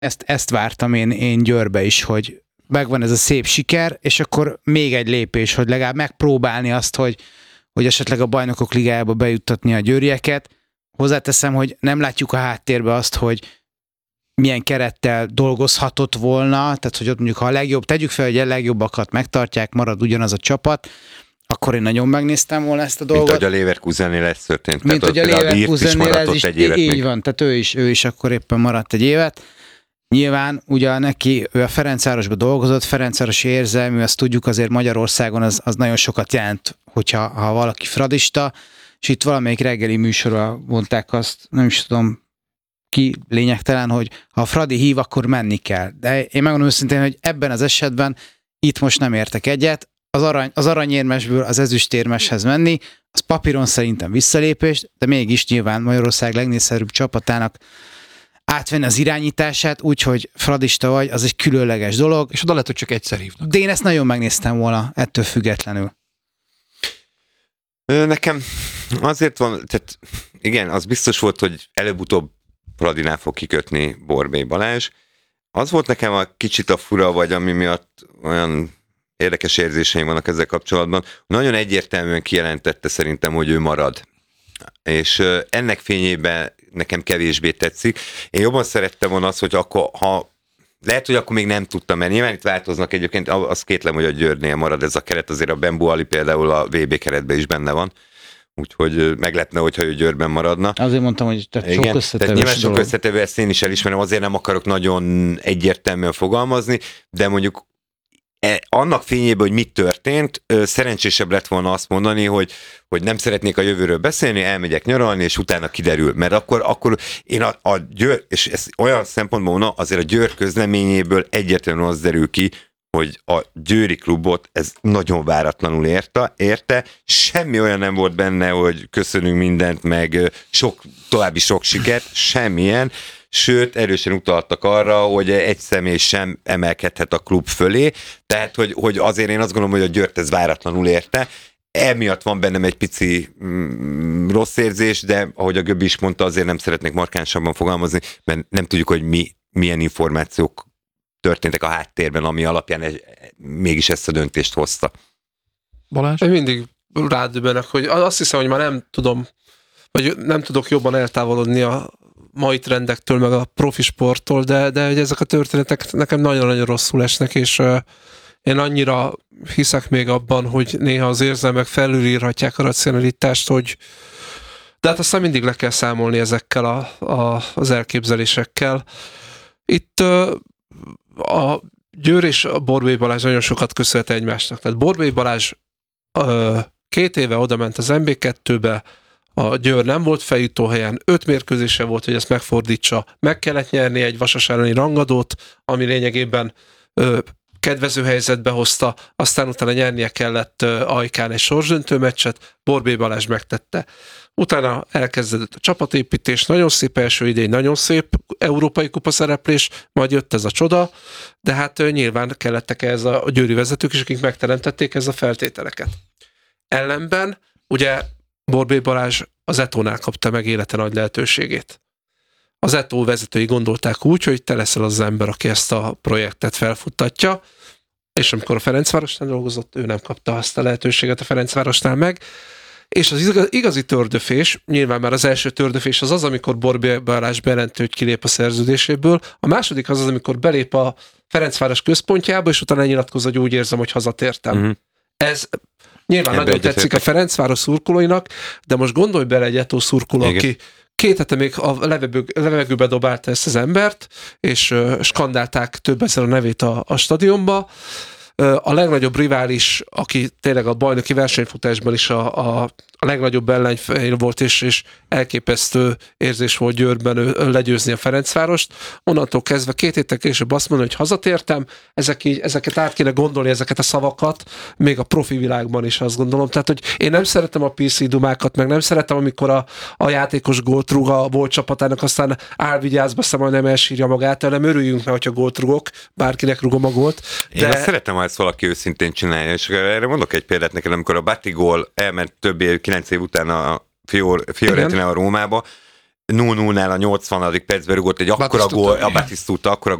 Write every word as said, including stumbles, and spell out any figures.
ezt, ezt vártam én, én Győrbe is, hogy megvan ez a szép siker, és akkor még egy lépés, hogy legalább megpróbálni azt, hogy, hogy esetleg a Bajnokok Ligájába bejuttatni a győrieket. Hozzáteszem, hogy nem látjuk a háttérbe azt, hogy milyen kerettel dolgozhatott volna, tehát hogy ott mondjuk, ha a legjobb, tegyük fel, hogy a legjobbakat megtartják, marad ugyanaz a csapat, akkor én nagyon megnéztem volna ezt a dolgot. Mint hogy a Leverkusennél ez történt. Mint hogy a Leverkusennél ez is, így még. Van, tehát ő is, ő is akkor éppen maradt egy évet. Nyilván ugye neki, ő a Ferencvárosban dolgozott, Ferencvárosi érzelmű, azt tudjuk azért Magyarországon az, az nagyon sokat jelent, hogyha ha valaki fradista, és itt valamelyik reggeli műsorban mondták azt, nem is tudom ki, lényegtelen, hogy ha a Fradi hív, akkor menni kell. De én megmondom őszintén, hogy ebben az esetben itt most nem értek egyet. Az, arany, az aranyérmesből az ezüstérmeshez menni, az papíron szerintem visszalépés, de mégis nyilván Magyarország legnépszerűbb csapatának átvenni az irányítását, úgyhogy fradista vagy, az egy különleges dolog. És oda lehet, hogy csak egyszer hívnak. De én ezt nagyon megnéztem volna ettől függetlenül. Nekem azért van, tehát igen, az biztos volt, hogy előbb-utóbb Fradinál fog kikötni Borbély Balázs. Az volt nekem a kicsit a fura, vagy ami miatt olyan érdekes érzéseim vannak ezzel kapcsolatban, nagyon egyértelműen kijelentette szerintem, hogy ő marad. És ennek fényében nekem kevésbé tetszik. Én jobban szerettem volna azt, hogy akkor, ha lehet, hogy akkor még nem tudtam menni. Nyilván itt változnak egyébként, azt kétlem, hogy a Győrnél marad ez a keret, azért a Bembu Ali például a vé bé keretben is benne van. Úgyhogy meglepne, hogyha ő Győrben maradna. Azért mondtam, hogy tehát sok összetevő. Nyilván sok összetevő, ezt én is elismerem, azért nem akarok nagyon egyértelműen fogalmazni, de mondjuk annak fényében, hogy mit történt, szerencsésebb lett volna azt mondani, hogy, hogy nem szeretnék a jövőről beszélni, elmegyek nyaralni, és utána kiderül. Mert akkor, akkor én a, a Győr, és ez olyan szempontból mondom, azért a Győr közleményéből egyértelműen az derül ki, hogy a győri klubot ez nagyon váratlanul érte, érte. Semmi olyan nem volt benne, hogy köszönünk mindent, meg sok, további sok sikert, semmilyen. Sőt, erősen utaltak arra, hogy egy személy sem emelkedhet a klub fölé, tehát, hogy, hogy azért én azt gondolom, hogy a Győrt ez váratlanul érte. Emiatt van bennem egy pici mm, rossz érzés, de ahogy a Göbbi is mondta, azért nem szeretnék markánsabban fogalmazni, mert nem tudjuk, hogy mi, milyen információk történtek a háttérben, ami alapján egy, mégis ezt a döntést hozta. Balázs? Én mindig rádöbbenek, hogy azt hiszem, hogy már nem tudom, vagy nem tudok jobban eltávolodni a mai trendektől, meg a profi sporttól, de, de hogy ezek a történetek nekem nagyon-nagyon rosszul esnek, és uh, én annyira hiszek még abban, hogy néha az érzelmek felülírhatják a racionalitást, hogy de hát aztán mindig le kell számolni ezekkel a, a, az elképzelésekkel. Itt uh, a Győr és a Borbély Balázs nagyon sokat köszönhet egymásnak. Tehát Borbély Balázs uh, két éve odament az em bé kettőbe, a Győr nem volt feljutóhelyen, öt mérkőzése volt, hogy ezt megfordítsa. Meg kellett nyerni egy Vasas elleni rangadót, ami lényegében ö, kedvező helyzetbe hozta, aztán utána nyernie kellett ö, Ajkán egy sorsdöntő meccset, Borbély Balázs megtette. Utána elkezdődött a csapatépítés, nagyon szép első idény, nagyon szép európai kupa szereplés, majd jött ez a csoda, de hát ö, nyilván kellettek ez a, a győri vezetők is, akik megteremtették ez a feltételeket. Ellenben, ugye Borbély Balázs az Etónál kapta meg élete nagy lehetőségét. Az Etó vezetői gondolták úgy, hogy te leszel az ember, aki ezt a projektet felfuttatja, és amikor a Ferencvárosnál dolgozott, ő nem kapta azt a lehetőséget a Ferencvárosnál meg, és az igazi tördöfés, nyilván már az első tördöfés az az, amikor Borbély Balázs bejelenti, hogy kilép a szerződéséből, a második az az, amikor belép a Ferencváros központjába, és utána nyilatkoz, hogy úgy érzem, hogy hazatértem. Mm-hmm. Ez nyilván ebbe nagyon tetszik a Ferencváros szurkolóinak, de most gondolj bele egy Etó szurkoló, aki két hete még a levegő, levegőbe dobálta ezt az embert, és uh, skandálták több ezer a nevét a, a stadionba. Uh, a legnagyobb rivális, aki tényleg a bajnoki versenyfutásban is a, a, a legnagyobb ellenfél volt, és, és elképesztő érzés volt Győrben ő, legyőzni a Ferencvárost. Onnantól kezdve két héttel később azt mondani, hogy hazatértem, ezek így, ezeket át kéne gondolni, ezeket a szavakat, még a profi világban is azt gondolom. Tehát, hogy én nem szeretem a pé cé dumákat, meg nem szeretem, amikor a, a játékos gólt rúg a volt csapatának, aztán álvigyázba szem, nem elsírja magát, hanem örüljünk meg, hogyha gólt rúgok, bárkinek rúgom a gólt. De... Én azt szeretem, ha ezt valaki őszintén csinálja, és erre mondok egy példát neked, amikor a Batigol elment több év, kilenc év után a Fiorentina a Rómába, nulla nullnál a nyolcvanadik percben rúgott egy akkora gól, a Batisztúta akkora